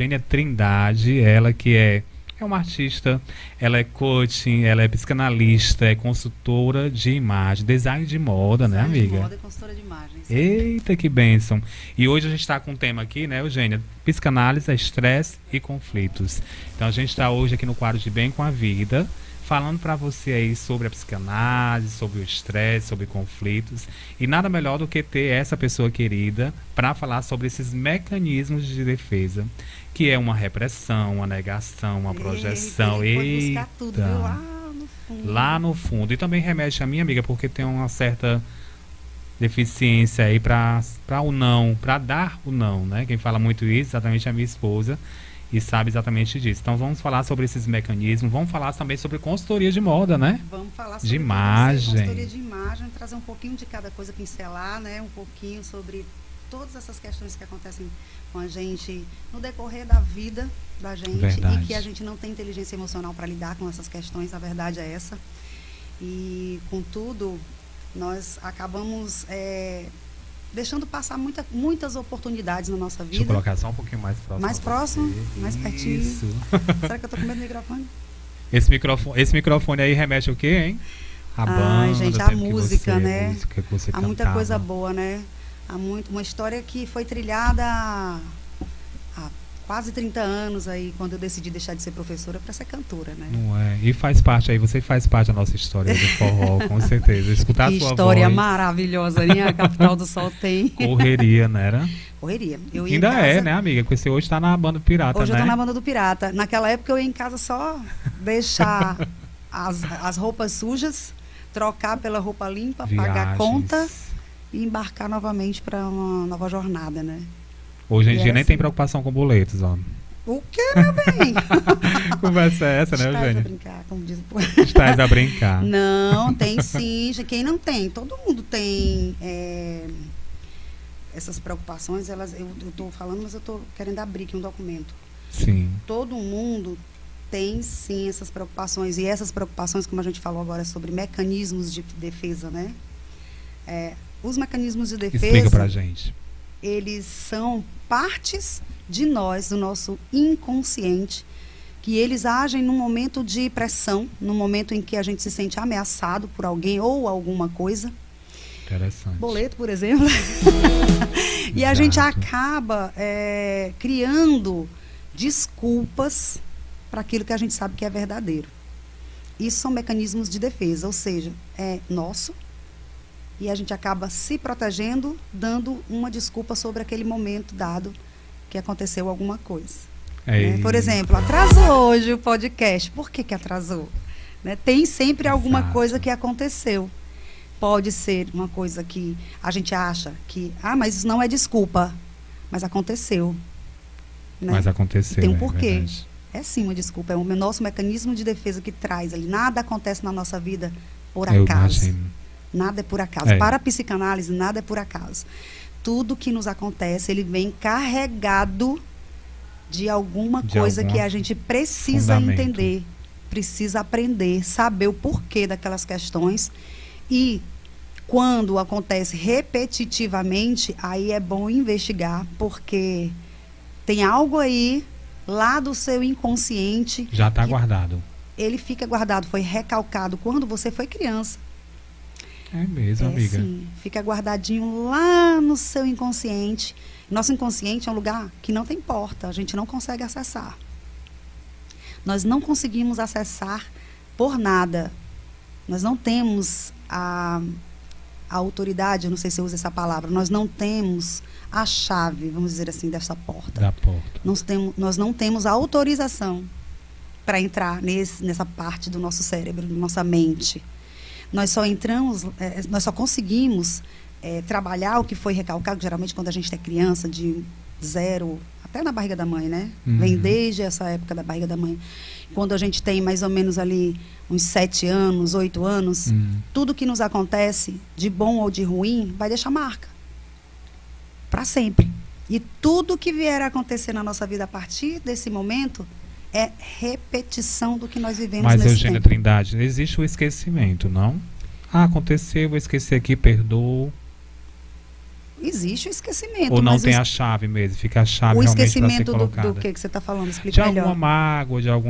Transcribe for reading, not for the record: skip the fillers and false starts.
Eugênia Trindade, ela que é uma artista, ela é coaching, ela é psicanalista, é consultora de imagem, design de moda, né, amiga? Design de moda e consultora de imagem. Eita, que bênção. E hoje a gente está com um tema aqui, né, Eugênia? Psicanálise, estresse e conflitos. Então a gente está hoje aqui no quadro de Bem com a Vida, falando para você aí sobre a psicanálise, sobre o estresse, sobre conflitos. E nada melhor do que ter essa pessoa querida para falar sobre esses mecanismos de defesa, que é uma repressão, uma negação, uma projeção. Ele buscar tudo, viu? Lá no fundo. E também remete a minha amiga, porque tem uma certa deficiência aí para o não, para dar o não, né? Quem fala muito isso, exatamente a minha esposa, e sabe exatamente disso. Então vamos falar sobre esses mecanismos, vamos falar também sobre consultoria de moda, né? Vamos falar sobre de imagem. Consultoria de imagem, trazer um pouquinho de cada coisa, pincelar, né? Um pouquinho sobre todas essas questões que acontecem com a gente no decorrer da vida da gente. Verdade. E que a gente não tem inteligência emocional para lidar com essas questões, a verdade é essa. E, contudo, nós acabamos deixando passar muitas oportunidades na nossa vida. Deixa eu colocar só um pouquinho mais próximo. Mais próximo, mais pertinho. Isso. Será que eu tô com medo do microfone? Esse microfone aí remete o quê, hein? A banda, gente, o a tempo música, que né? música que você Há muita cantava. coisa boa, né? Há uma história que foi trilhada há quase 30 anos aí, quando eu decidi deixar de ser professora para ser cantora, né? Não é? E faz parte aí, você faz parte da nossa história do forró, com certeza. Escutar Que a sua história voz. maravilhosa, né? A Capital do Sol tem. Correria, né? Era? Correria. Eu ia Ainda em casa, é, né, amiga? Porque você hoje está na banda Pirata, hoje né? eu tô na banda do Pirata. Naquela época eu ia em casa só deixar as roupas sujas, trocar pela roupa limpa, pagar a conta e embarcar novamente para uma nova jornada, né? Hoje em dia nem assim. tem preocupação com boletos, ó. O que, meu bem? Conversa é essa, né, Estás a Eugênia? brincar, como diz o povo. Estás a brincar. Não, tem sim. Quem não tem? Todo mundo tem essas preocupações. Eu estou falando, mas eu estou querendo abrir aqui um documento. Sim. Todo mundo tem sim essas preocupações. E essas preocupações, como a gente falou agora, sobre mecanismos de defesa, né? Os mecanismos de defesa... Explica pra gente. Eles são partes de nós, do nosso inconsciente, que eles agem num momento de pressão, no momento em que a gente se sente ameaçado por alguém ou alguma coisa. Interessante. Boleto, por exemplo. E a gente acaba criando desculpas para aquilo que a gente sabe que é verdadeiro. Isso são mecanismos de defesa, ou seja, é nosso, e a gente acaba se protegendo, dando uma desculpa sobre aquele momento dado que aconteceu alguma coisa. Né? Por exemplo, atrasou hoje o podcast. Por que atrasou? Né? Tem sempre alguma coisa que aconteceu. Pode ser uma coisa que a gente acha que, mas isso não é desculpa, mas aconteceu. Né? Mas aconteceu. Tem um porquê. Verdade. É sim uma desculpa, é o nosso mecanismo de defesa que traz ali. Nada acontece na nossa vida por acaso. Imagino. Nada é por acaso. Para a psicanálise, nada é por acaso. Tudo que nos acontece, ele vem carregado de alguma coisa que a gente precisa entender, precisa aprender, saber o porquê daquelas questões. E quando acontece repetitivamente, aí é bom investigar, porque tem algo aí lá do seu inconsciente. Já está guardado. Ele fica guardado, foi recalcado quando você foi criança. É mesmo, amiga. Sim, fica guardadinho lá no seu inconsciente. Nosso inconsciente é um lugar que não tem porta, a gente não consegue acessar. Nós não conseguimos acessar por nada. Nós não temos a autoridade, eu não sei se eu uso essa palavra, nós não temos a chave, vamos dizer assim, dessa porta. Da porta. Nós não temos a autorização para entrar nessa parte do nosso cérebro, da nossa mente. Nós só conseguimos trabalhar o que foi recalcado, geralmente quando a gente é criança, de 0 até na barriga da mãe, né? Uhum. Vem desde essa época da barriga da mãe. Quando a gente tem mais ou menos ali uns 7 anos, 8 anos, tudo que nos acontece, de bom ou de ruim, vai deixar marca. Para sempre. E tudo que vier a acontecer na nossa vida a partir desse momento é repetição do que nós vivemos nesse tempo. Mas, Eugênia Trindade, existe o esquecimento, não? Aconteceu, vou esquecer aqui, perdoo. Existe o esquecimento. Ou não mas tem a chave mesmo, fica a chave o realmente para ser esquecimento colocada. do que você está falando? Explica De melhor. alguma mágoa, de alguma